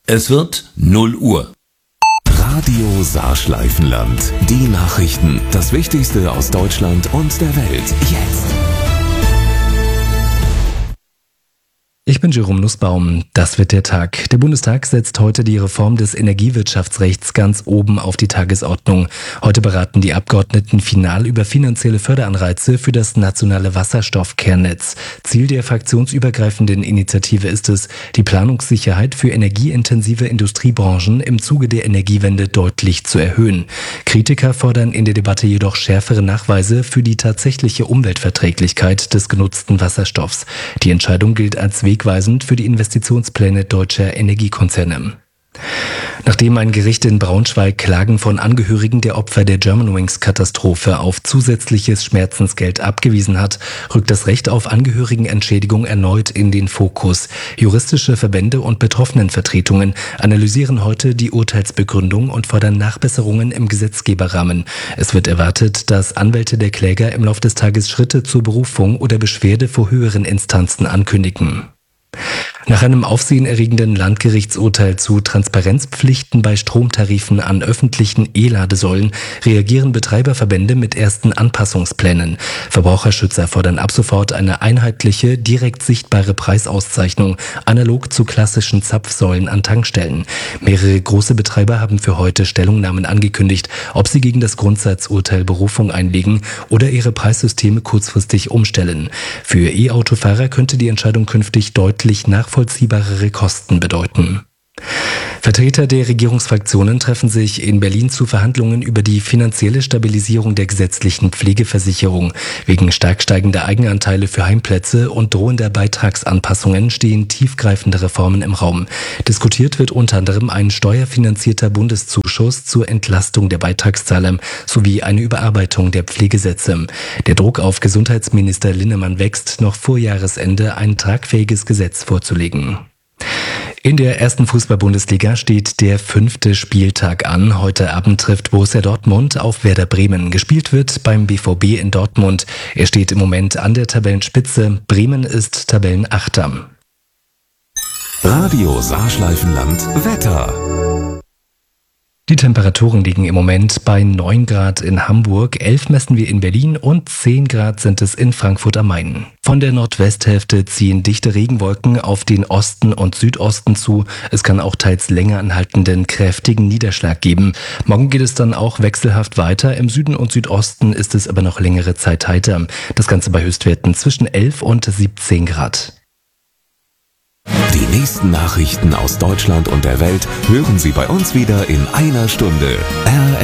Es wird 0 Uhr. Radio Saarschleifenland. Die Nachrichten, das Wichtigste aus Deutschland und der Welt. Jetzt. Ich bin Jerome Nussbaum. Das wird der Tag. Der Bundestag setzt heute die Reform des Energiewirtschaftsrechts ganz oben auf die Tagesordnung. Heute beraten die Abgeordneten final über finanzielle Förderanreize für das nationale Wasserstoffkernnetz. Ziel der fraktionsübergreifenden Initiative ist es, die Planungssicherheit für energieintensive Industriebranchen im Zuge der Energiewende deutlich zu erhöhen. Kritiker fordern in der Debatte jedoch schärfere Nachweise für die tatsächliche Umweltverträglichkeit des genutzten Wasserstoffs. Die Entscheidung gilt als wegweisend für die Investitionspläne deutscher Energiekonzerne. Nachdem ein Gericht in Braunschweig Klagen von Angehörigen der Opfer der Germanwings-Katastrophe auf zusätzliches Schmerzensgeld abgewiesen hat, rückt das Recht auf Angehörigenentschädigung erneut in den Fokus. Juristische Verbände und Betroffenenvertretungen analysieren heute die Urteilsbegründung und fordern Nachbesserungen im Gesetzgeberrahmen. Es wird erwartet, dass Anwälte der Kläger im Laufe des Tages Schritte zur Berufung oder Beschwerde vor höheren Instanzen ankündigen. Nach einem aufsehenerregenden Landgerichtsurteil zu Transparenzpflichten bei Stromtarifen an öffentlichen E-Ladesäulen reagieren Betreiberverbände mit ersten Anpassungsplänen. Verbraucherschützer fordern ab sofort eine einheitliche, direkt sichtbare Preisauszeichnung, analog zu klassischen Zapfsäulen an Tankstellen. Mehrere große Betreiber haben für heute Stellungnahmen angekündigt, ob sie gegen das Grundsatzurteil Berufung einlegen oder ihre Preissysteme kurzfristig umstellen. Für E-Autofahrer könnte die Entscheidung künftig deutlich nachvollziehbarere Kosten bedeuten. Vertreter der Regierungsfraktionen treffen sich in Berlin zu Verhandlungen über die finanzielle Stabilisierung der gesetzlichen Pflegeversicherung. Wegen stark steigender Eigenanteile für Heimplätze und drohender Beitragsanpassungen stehen tiefgreifende Reformen im Raum. Diskutiert wird unter anderem ein steuerfinanzierter Bundeszuschuss zur Entlastung der Beitragszahler sowie eine Überarbeitung der Pflegesätze. Der Druck auf Gesundheitsminister Linnemann wächst, noch vor Jahresende ein tragfähiges Gesetz vorzulegen. In der ersten Fußball-Bundesliga steht der 5. Spieltag an. Heute Abend trifft Borussia Dortmund auf Werder Bremen. Gespielt wird beim BVB in Dortmund. Er steht im Moment an der Tabellenspitze. Bremen ist Tabellenachter. Radio Saarschleifenland Wetter. Die Temperaturen liegen im Moment bei 9 Grad in Hamburg, 11 messen wir in Berlin und 10 Grad sind es in Frankfurt am Main. Von der Nordwesthälfte ziehen dichte Regenwolken auf den Osten und Südosten zu. Es kann auch teils länger anhaltenden kräftigen Niederschlag geben. Morgen geht es dann auch wechselhaft weiter. Im Süden und Südosten ist es aber noch längere Zeit heiter. Das Ganze bei Höchstwerten zwischen 11 und 17 Grad. Die nächsten Nachrichten aus Deutschland und der Welt hören Sie bei uns wieder in einer Stunde.